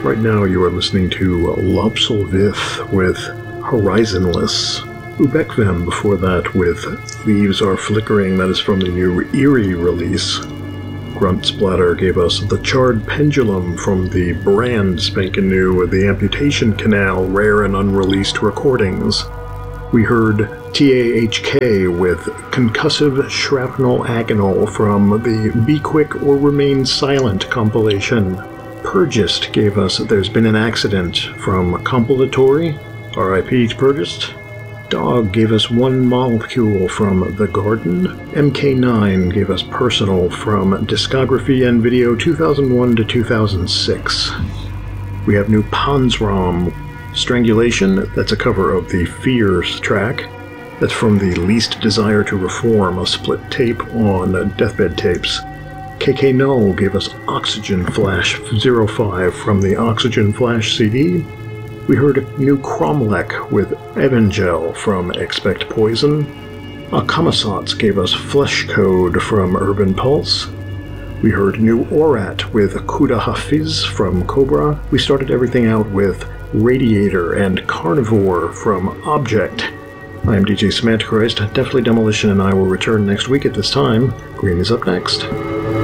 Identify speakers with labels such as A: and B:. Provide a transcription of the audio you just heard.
A: Right now you are listening to Lopsel with Horizonless. Ubekvem before that with Leaves Are Flickering, that is from the new Eerie release. Grunt Splatter gave us The Charred Pendulum from the brand spanking new The Amputation Canal rare and unreleased recordings. We heard TAHK with Concussive Shrapnel Agonal from the Be Quick or Remain Silent compilation. Purgist gave us There's Been an Accident from Compilatory, R.I.P. Purgist. Dog gave us One Molecule from The Garden. MK9 gave us Personal from Discography and Video 2001 to 2006. We have new Panzram, Strangulation, that's a cover of the Fears track. That's from the Least Desire to Reform, a split tape on Deathbed Tapes. KK Null gave us Oxygen Flash 05 from the Oxygen Flash CD. We heard new Cromlech with Evangel from Expect Poison. Akamasats gave us Flesh Code from Urban Pulse. We heard new Orat with Kuda Hafiz from Cobra. We started everything out with Radiator and Carnivore from Object. I'm DJ Semantichrist, Definitely Demolition, and I will return next week at this time. Green is up next.